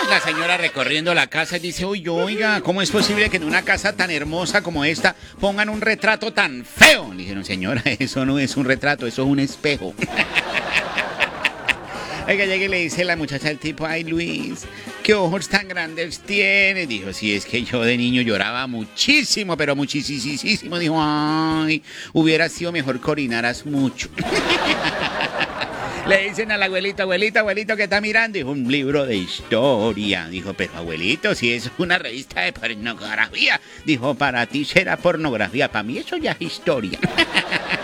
la señora recorriendo la casa y dice, uy, oiga, ¿cómo es posible que en una casa tan hermosa como esta pongan un retrato tan feo? Le dijeron, señora, eso no es un retrato, eso es un espejo. Oiga, llega y le dice la muchacha al tipo, ay, Luis, ¿qué ojos tan grandes tienes? Dijo, sí, es que yo de niño lloraba muchísimo, pero muchísimo. Dijo, ay, hubiera sido mejor que orinaras mucho. Le dicen al abuelito, abuelito, ¿qué está mirando? Dijo, un libro de historia. Dijo, pero abuelito, si es una revista de pornografía. Dijo, para ti será pornografía, para mí eso ya es historia.